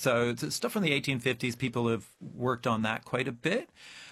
So it's stuff from the 1850s. People have worked on that quite a bit,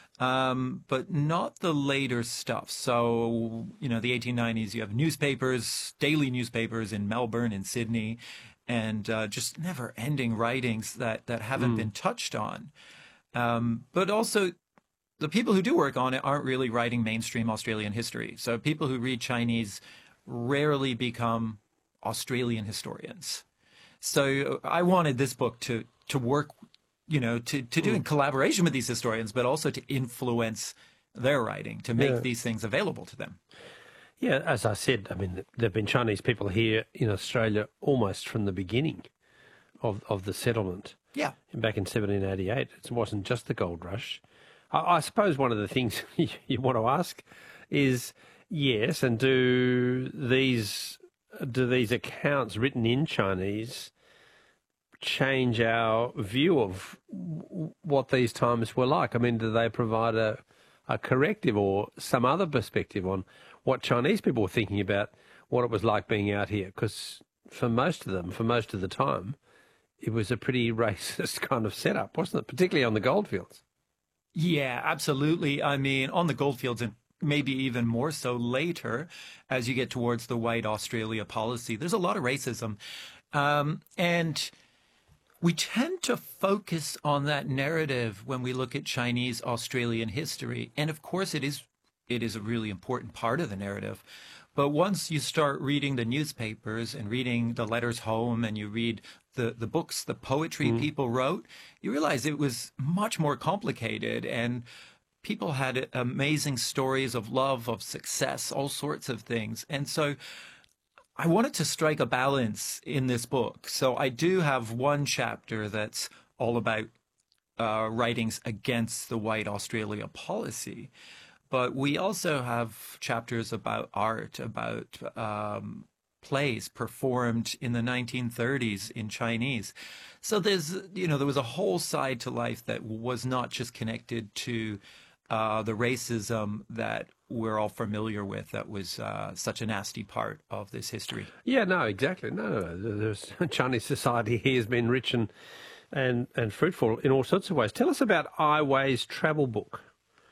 but not the later stuff. So, the 1890s, you have newspapers, daily newspapers in Melbourne and Sydney, and just never-ending writings that haven't been touched on. But also, the people who do work on it aren't really writing mainstream Australian history. So people who read Chinese rarely become Australian historians. So I wanted this book to work, to do in collaboration with these historians, but also to influence their writing, to make these things available to them. Yeah, as I said, I mean, there have been Chinese people here in Australia almost from the beginning of the settlement. Yeah. Back in 1788. It wasn't just the gold rush. I suppose one of the things you want to ask is, yes, and do these accounts written in Chinese change our view of what these times were like? I mean, do they provide a corrective or some other perspective on what Chinese people were thinking about what it was like being out here? Because for most of them, for most of the time, it was a pretty racist kind of setup, wasn't it? Particularly on the goldfields. Yeah, absolutely. I mean, on the goldfields, and maybe even more so later, as you get towards the white Australia policy, there's a lot of racism. And we tend to focus on that narrative when we look at Chinese Australian history. And of course, it is a really important part of the narrative. But once you start reading the newspapers and reading the letters home, and you read the books, the poetry people wrote, you realize it was much more complicated, and people had amazing stories of love, of success, all sorts of things. And so I wanted to strike a balance in this book. So I do have one chapter that's all about writings against the white Australia policy. But we also have chapters about art, about plays performed in the 1930s in Chinese. So there was a whole side to life that was not just connected to the racism that we're all familiar with. That was such a nasty part of this history. Yeah, no, exactly. No. There's Chinese society here has been rich and fruitful in all sorts of ways. Tell us about Ai Wei's travel book.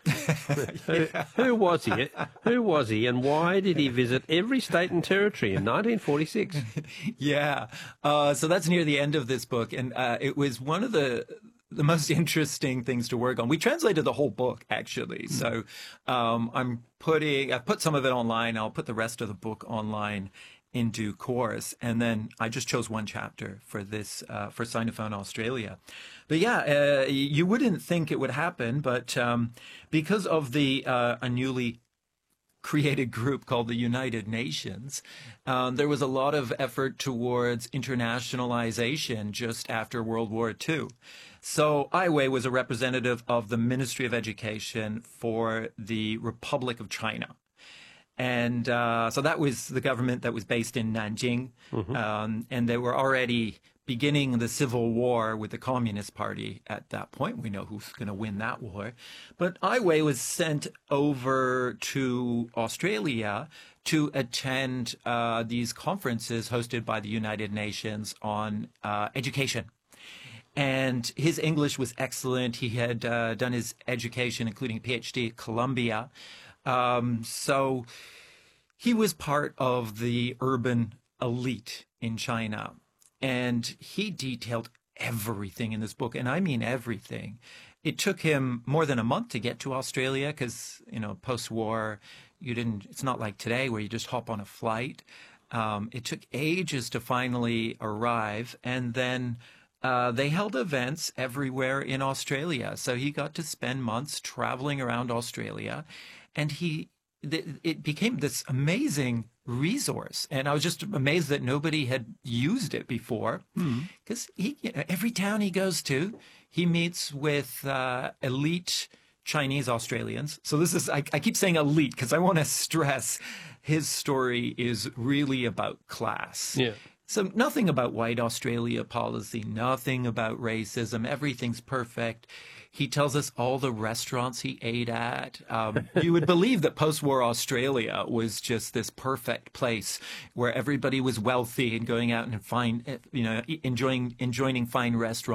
Who was he? Who was he, and why did he visit every state and territory in 1946? Yeah, so that's near the end of this book, and it was one of the most interesting things to work on. We translated the whole book, actually. So I put some of it online. I'll put the rest of the book online in due course. And then I just chose one chapter for this, for Sinophone Australia. But yeah, you wouldn't think it would happen, but because of a newly created group called the United Nations, there was a lot of effort towards internationalization just after World War II. So Ai Wei was a representative of the Ministry of Education for the Republic of China. And so that was the government that was based in Nanjing. And they were already beginning the civil war with the Communist Party at that point. We know who's going to win that war. But Ai Wei was sent over to Australia to attend these conferences hosted by the United Nations on education. And his English was excellent. He had done his education, including a PhD at Columbia. So he was part of the urban elite in China, and he detailed everything in this book, and I mean everything. It took him more than a month to get to Australia because, post-war, it's not like today where you just hop on a flight. It took ages to finally arrive, and then they held events everywhere in Australia. So he got to spend months traveling around Australia, and it became this amazing resource. And I was just amazed that nobody had used it before, because every town he goes to, he meets with elite Chinese Australians. So I keep saying elite because I want to stress his story is really about class. Yeah. So nothing about white Australia policy, nothing about racism. Everything's perfect. He tells us all the restaurants he ate at. You would believe that post-war Australia was just this perfect place where everybody was wealthy and going out and enjoying fine restaurants.